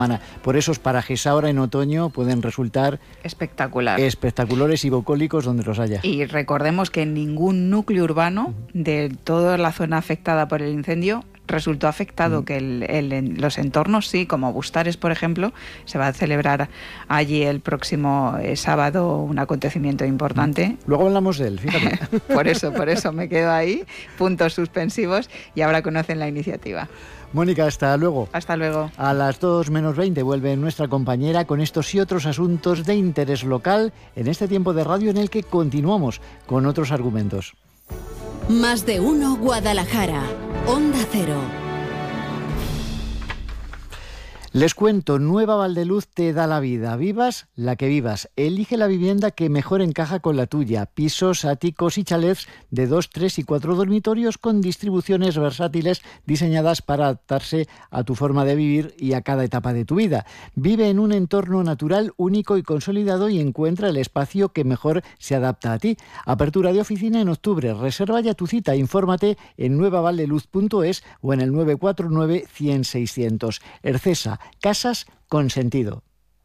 Por esos parajes ahora en otoño pueden resultar espectaculares y bucólicos donde los haya. Y recordemos que en ningún núcleo urbano de toda la zona afectada por el incendio resultó afectado, que los entornos sí, como Bustares, por ejemplo, se va a celebrar allí el próximo sábado un acontecimiento importante. Luego hablamos de él, fíjate. por eso me quedo ahí, puntos suspensivos, y ahora conocen la iniciativa. Mónica, hasta luego. Hasta luego. A las 2:20 vuelve nuestra compañera con estos y otros asuntos de interés local en este tiempo de radio en el que continuamos con otros argumentos. Más de uno Guadalajara. Onda Cero. Les cuento, Nueva Valdeluz te da la vida. Vivas la que vivas. Elige la vivienda que mejor encaja con la tuya. Pisos, áticos y chalets de 2, 3 y 4 dormitorios con distribuciones versátiles diseñadas para adaptarse a tu forma de vivir y a cada etapa de tu vida. Vive en un entorno natural único y consolidado y encuentra el espacio que mejor se adapta a ti. Apertura de oficina en octubre. Reserva ya tu cita. Infórmate en nuevavaldeluz.es o en el 949 100 600. Ercesa. Casas con sentido.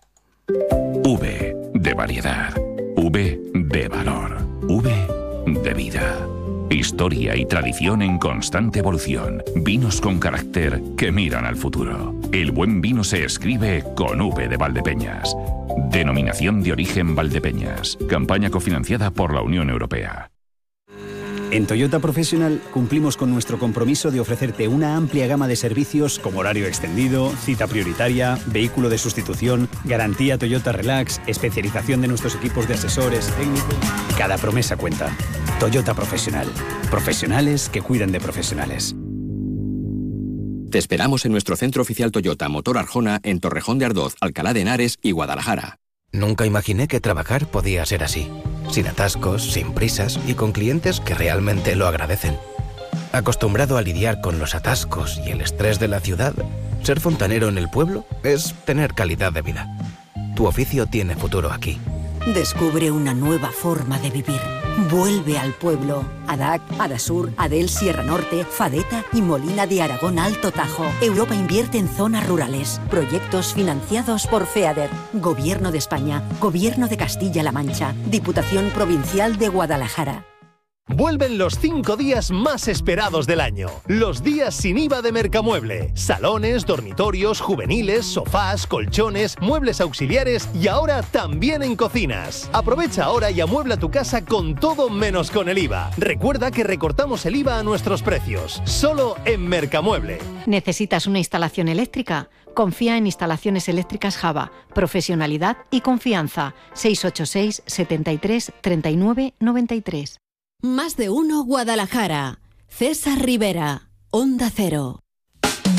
V de variedad. V de valor. V de vida. Historia y tradición en constante evolución. Vinos con carácter que miran al futuro. El buen vino se escribe con V de Valdepeñas. Denominación de origen Valdepeñas. Campaña cofinanciada por la Unión Europea. En Toyota Professional cumplimos con nuestro compromiso de ofrecerte una amplia gama de servicios como horario extendido, cita prioritaria, vehículo de sustitución, garantía Toyota Relax, especialización de nuestros equipos de asesores técnicos. Cada promesa cuenta. Toyota Professional. Profesionales que cuidan de profesionales. Te esperamos en nuestro centro oficial Toyota Motor Arjona en Torrejón de Ardoz, Alcalá de Henares y Guadalajara. Nunca imaginé que trabajar podía ser así. Sin atascos, sin prisas y con clientes que realmente lo agradecen. Acostumbrado a lidiar con los atascos y el estrés de la ciudad, ser fontanero en el pueblo es tener calidad de vida. Tu oficio tiene futuro aquí. Descubre una nueva forma de vivir. Vuelve al pueblo. ADAC, Adasur, Adel Sierra Norte, Fadeta y Molina de Aragón Alto Tajo. Europa invierte en zonas rurales. Proyectos financiados por FEADER. Gobierno de España. Gobierno de Castilla-La Mancha. Diputación Provincial de Guadalajara. Vuelven los 5 días más esperados del año. Los días sin IVA de Mercamueble. Salones, dormitorios, juveniles, sofás, colchones, muebles auxiliares y ahora también en cocinas. Aprovecha ahora y amuebla tu casa con todo menos con el IVA. Recuerda que recortamos el IVA a nuestros precios. Solo en Mercamueble. ¿Necesitas una instalación eléctrica? Confía en Instalaciones Eléctricas Java. Profesionalidad y confianza. 686 73 39 93. Más de uno Guadalajara. César Rivera. Onda Cero.